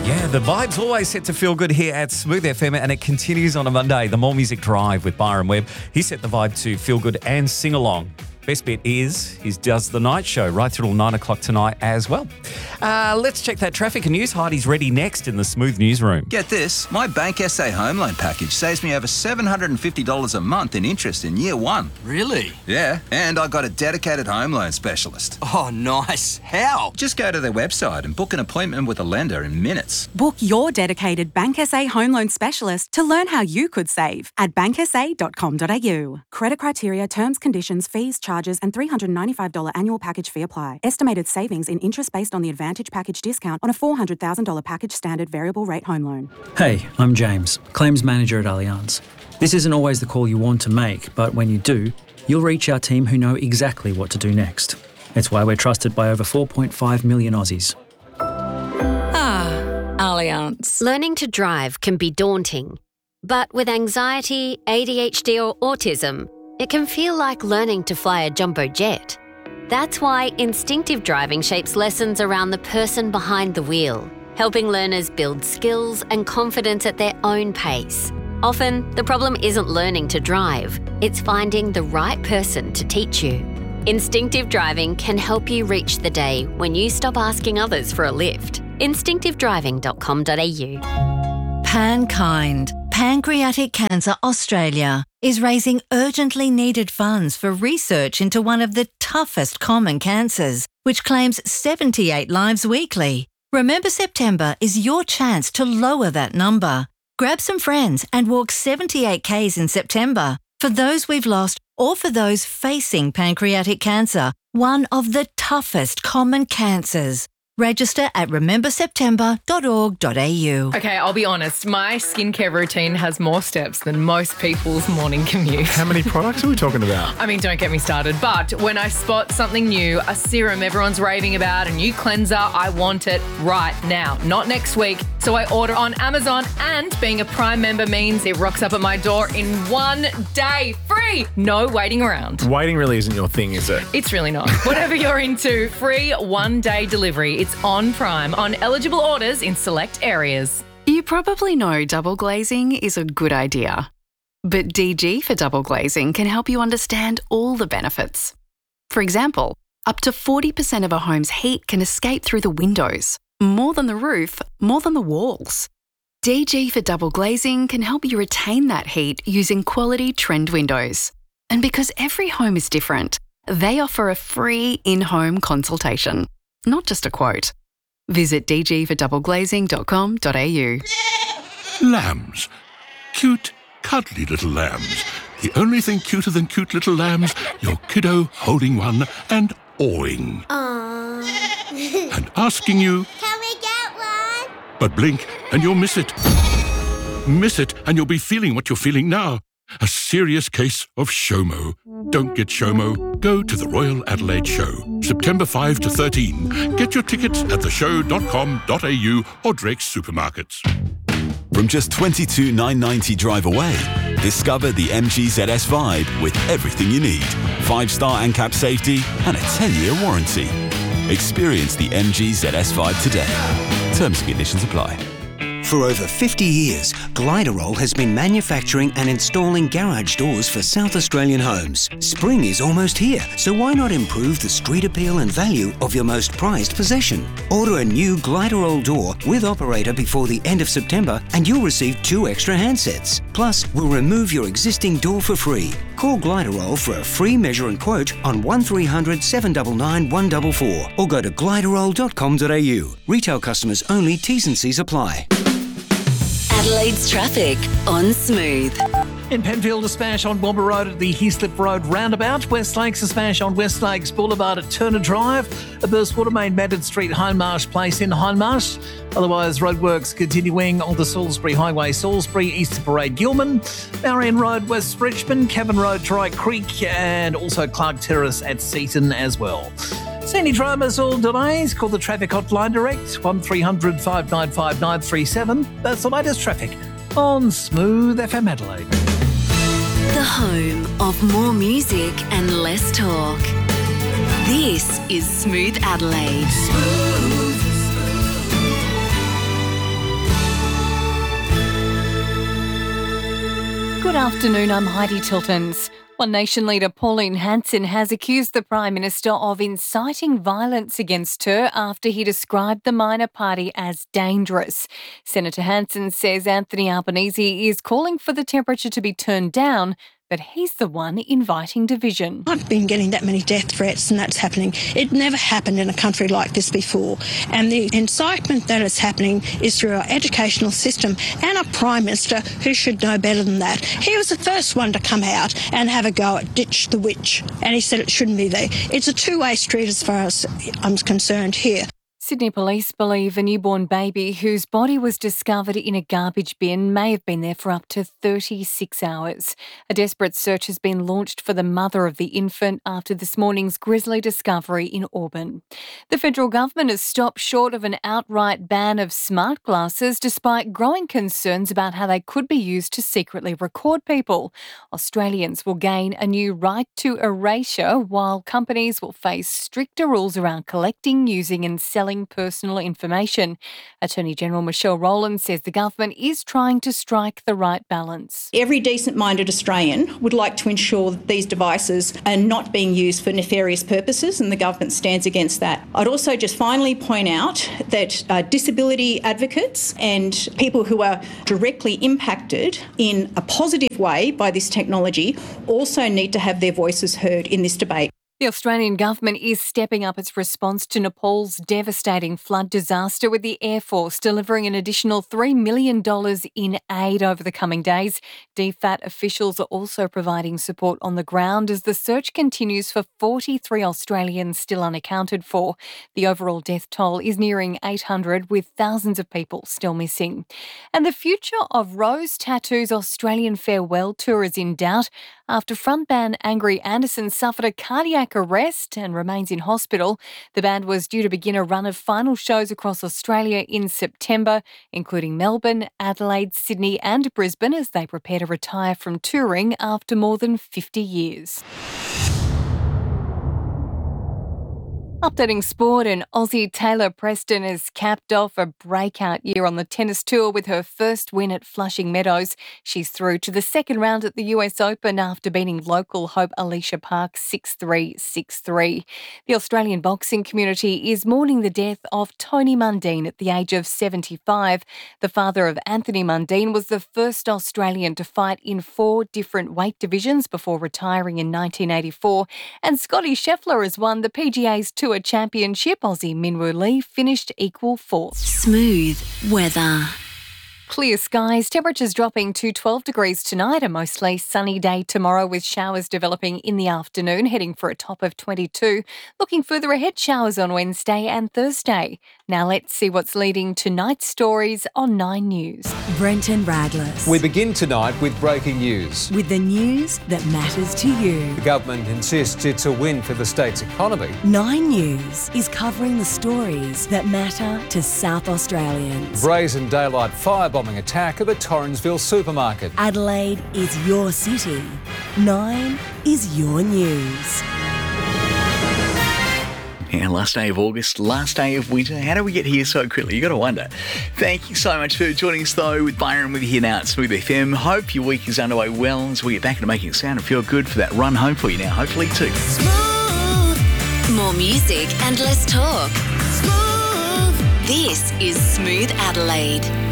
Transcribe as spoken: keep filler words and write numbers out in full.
Yeah, the vibe's always set to feel good here at Smooth F M, and it continues on a Monday. The More Music Drive with Byron Webb. He set the vibe to feel good and sing along. Best bit is he does the night show right through till nine o'clock tonight as well. Uh, let's check that traffic and news. Heidi's ready next in the Smooth Newsroom. Get this, my Bank S A home loan package saves me over seven hundred fifty dollars a month in interest in year one. Really? Yeah, and I got a dedicated home loan specialist. Oh, nice. How? Just go to their website and book an appointment with a lender in minutes. Book your dedicated Bank S A home loan specialist to learn how you could save at bank s a dot com dot a u. Credit criteria, terms, conditions, fees, charges and three hundred ninety-five dollars annual package fee apply. Estimated savings in interest based on the Advantage package discount on a four hundred thousand dollars package standard variable rate home loan. Hey, I'm James, Claims Manager at Allianz. This isn't always the call you want to make, but when you do, you'll reach our team who know exactly what to do next. It's why we're trusted by over four point five million Aussies. Ah, Allianz. Learning to drive can be daunting, but with anxiety, A D H D or autism, it can feel like learning to fly a jumbo jet. That's why instinctive driving shapes lessons around the person behind the wheel, helping learners build skills and confidence at their own pace. Often, the problem isn't learning to drive, it's finding the right person to teach you. Instinctive driving can help you reach the day when you stop asking others for a lift. instinctive driving dot com dot a u. Pankind, Pancreatic Cancer Australia, is raising urgently needed funds for research into one of the toughest common cancers, which claims seventy-eight lives weekly. Remember September is your chance to lower that number. Grab some friends and walk seventy-eight kays in September for those we've lost or for those facing pancreatic cancer, one of the toughest common cancers. Register at remember september dot org dot a u. Okay, I'll be honest. My skincare routine has more steps than most people's morning commute. How many products are we talking about? I mean, don't get me started. But when I spot something new, a serum everyone's raving about, a new cleanser, I want it right now, not next week. So I order on Amazon, and being a Prime member means it rocks up at my door in one day, free. No waiting around. Waiting really isn't your thing, is it? It's really not. Whatever you're into, free one-day delivery. It's on Prime on eligible orders in select areas. You probably know double glazing is a good idea. But D G for double glazing can help you understand all the benefits. For example, up to forty percent of a home's heat can escape through the windows. More than the roof, more than the walls. D G for double glazing can help you retain that heat using quality trend windows. And because every home is different, they offer a free in-home consultation. Not just a quote. Visit d g for double glazing dot com dot a u. Lambs. Cute, cuddly little lambs. The only thing cuter than cute little lambs, your kiddo holding one and awing. Aww. And asking you, can we get one? But blink and you'll miss it. Miss it and you'll be feeling what you're feeling now. A serious case of SHOMO. Don't get SHOMO. Go to the Royal Adelaide Show, September fifth to thirteenth. Get your tickets at the show dot com dot a u or Drake's supermarkets. From just twenty-two thousand nine hundred ninety drive away, discover the M G Z S Vibe with everything you need. Five-star ANCAP safety and a ten-year warranty. Experience the M G Z S Vibe today. Terms and conditions apply. For over fifty years, Gliderol has been manufacturing and installing garage doors for South Australian homes. Spring is almost here, so why not improve the street appeal and value of your most prized possession? Order a new Gliderol door with operator before the end of September and you'll receive two extra handsets. Plus, we'll remove your existing door for free. Call Gliderol for a free measure and quote on one three hundred, seven nine nine, one four four or go to gliderol dot com dot a u. Retail customers only, T's and C's apply. Adelaide's traffic on Smooth. In Penfield, a smash on Womber Road at the Heaslip Road roundabout. West Lakes, a smash on West Lakes Boulevard at Turner Drive. A burst water main, Madden Street, Hindmarsh Place in Hindmarsh. Otherwise, roadworks continuing on the Salisbury Highway, Salisbury, Eastern Parade, Gilman. Marion Road, West Richmond, Cavan Road, Dry Creek, and also Clark Terrace at Seaton as well. See any dramas or delays? Call the traffic hotline direct, one three hundred, five nine five, nine three seven. That's the latest traffic on Smooth F M Adelaide. The home of more music and less talk. This is Smooth Adelaide. Smooth, smooth. Good afternoon, I'm Heidi Tiltons. One Nation leader Pauline Hanson has accused the Prime Minister of inciting violence against her after he described the minor party as dangerous. Senator Hanson says Anthony Albanese is calling for the temperature to be turned down, but he's the one inviting division. I've been getting that many death threats and that's happening. It never happened in a country like this before. And the incitement that is happening is through our educational system and a Prime Minister who should know better than that. He was the first one to come out and have a go at ditch the witch. And he said it shouldn't be there. It's a two-way street as far as I'm concerned here. Sydney police believe a newborn baby whose body was discovered in a garbage bin may have been there for up to thirty-six hours. A desperate search has been launched for the mother of the infant after this morning's grisly discovery in Auburn. The federal government has stopped short of an outright ban of smart glasses despite growing concerns about how they could be used to secretly record people. Australians will gain a new right to erasure while companies will face stricter rules around collecting, using and selling personal information. Attorney General Michelle Rowland says the government is trying to strike the right balance. Every decent-minded Australian would like to ensure that these devices are not being used for nefarious purposes, and the government stands against that. I'd also just finally point out that uh, disability advocates and people who are directly impacted in a positive way by this technology also need to have their voices heard in this debate. The Australian government is stepping up its response to Nepal's devastating flood disaster, with the Air Force delivering an additional three million dollars in aid over the coming days. D FAT officials are also providing support on the ground as the search continues for forty-three Australians still unaccounted for. The overall death toll is nearing eight hundred, with thousands of people still missing. And the future of Rose Tattoo's Australian farewell tour is in doubt after frontman Angry Anderson suffered a cardiac arrest and remains in hospital. The band was due to begin a run of final shows across Australia in September, including Melbourne, Adelaide, Sydney and Brisbane, as they prepare to retire from touring after more than fifty years. Updating sport, and Aussie Taylor Preston has capped off a breakout year on the tennis tour with her first win at Flushing Meadows. She's through to the second round at the U S Open after beating local hope Alicia Park six three, six three. The Australian boxing community is mourning the death of Tony Mundine at the age of seventy-five. The father of Anthony Mundine was the first Australian to fight in four different weight divisions before retiring in nineteen eighty-four. And Scotty Scheffler has won the P G A's Tour Championship. Aussie Minwoo Lee finished equal fourth. Smooth weather. Clear skies, temperatures dropping to twelve degrees tonight, a mostly sunny day tomorrow with showers developing in the afternoon, heading for a top of twenty-two. Looking further ahead, showers on Wednesday and Thursday. Now let's see what's leading tonight's stories on Nine News. Brenton Radless. We begin tonight with breaking news. With the news that matters to you. The government insists it's a win for the state's economy. Nine News is covering the stories that matter to South Australians. Brazen daylight firebombing attack at the Torrensville supermarket. Adelaide is your city. Nine is your news. Yeah, last day of August, last day of winter. How do we get here so quickly? You got to wonder. Thank you so much for joining us, though, with Byron with you here now at Smooth F M. Hope your week is underway well as we get back into making it sound and feel good for that run home for you now, hopefully, too. Smooth. More music and less talk. Smooth. This is Smooth Adelaide.